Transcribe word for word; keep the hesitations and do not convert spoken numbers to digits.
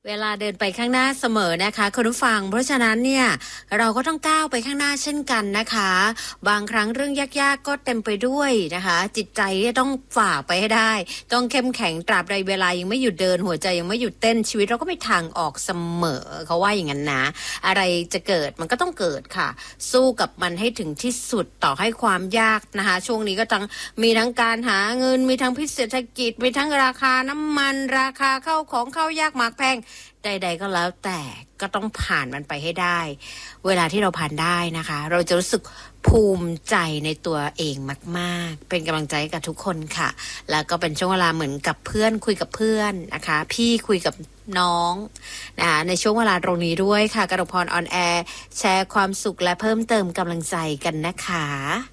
เวลาเดินไปข้างหน้าเสมอนะคะคุณผู้ฟังเพราะฉะนั้นเนี่ยเราก็ต้องก้าวไปข้างหน้าเช่นกันนะคะบางครั้งเรื่องยากๆก็เต็มไปด้วยนะคะจิตใจต้องฝ่าไปให้ได้ต้องเข้มแข็งตราบใดเวลายังไม่หยุดเดินหัวใจยังไม่หยุดเต้นชีวิตเราก็ไม่ทางออกเสมอเขาว่าอย่างนั้นนะอะไรจะเกิดมันก็ต้องเกิดค่ะสู้กับมันให้ถึงที่สุดต่อให้ความยากนะคะช่วงนี้ก็ต้องมีทั้งการหาเงินมีทั้งพิษเศรษฐกิจมีทั้งราคาน้ำมันราคาเข้าของเข้ายากหมากแพงใดๆก็แล้วแต่ก็ต้องผ่านมันไปให้ได้เวลาที่เราผ่านได้นะคะเราจะรู้สึกภูมิใจในตัวเองมากๆเป็นกำลังใจกับทุกคนค่ะแล้วก็เป็นช่วงเวลาเหมือนกับเพื่อนคุยกับเพื่อนนะคะพี่คุยกับน้องนะคะในช่วงเวลาตรงนี้ด้วยค่ะกนกพรออนแอร์แชร์ความสุขและเพิ่มเติมกำลังใจกันนะคะ